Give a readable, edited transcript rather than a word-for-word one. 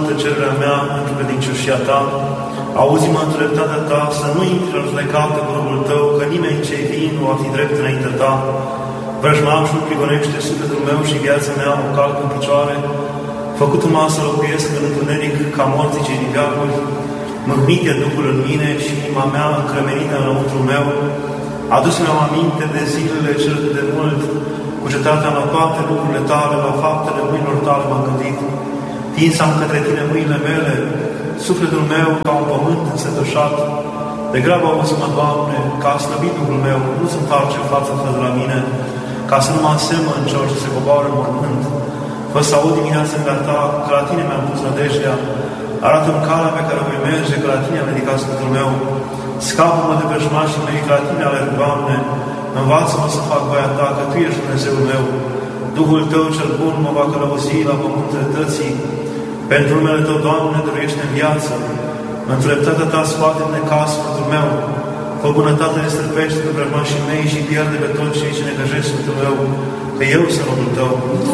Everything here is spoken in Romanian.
ascultă cererea mea pentru credincioșia ta. Auzi-mă în dreptatea ta, să nu intri în judecată cu robul tău, că nimeni ce vin nu va fi drept înaintea ta. Vrăjmașul prigonește sufletul meu și viața mea o calcă în picioare. Făcut-mă să locuiesc în întuneric ca morții cei din veacuri. Mâhnit e Duhul în mine și inima mea încremenită înăuntru meu. Adus-mi-am aminte de zilele cele de mult, cu cetatea la toate lucrurile tale, la faptele mâinilor tale m-am gândit. Tinsam către tine mâinile mele, sufletul meu ca un pământ însetușat. Degrabă auzi-mă, Doamne, ca a slăbit Duhul meu, nu se întoarce fața ta de la mine, ca să nu mă asemăn celor ce se coboară în mormânt. Fă să aud dimineața de la ta, că la tine mi-am pus nădejdea. Arată-mi calea pe care voi merge, că la tine am ridicat sufletul meu. Scapă-mă de vrăjmașii mei, că la tine alerg, Doamne. Învață-mă să fac voia ta, că tu ești Dumnezeul meu. Duhul tău cel bun mă va călăuzi la pământul dreptății. Pentru numele tău, Doamne, dăruiește în viață. În dreptatea ta scoate-mi necaz sfântul meu. Fă bunătate ne străpește pe vrăjmașii mei și pierde pe toți cei ce necăjesc sfântul meu, că eu sunt rodul tău.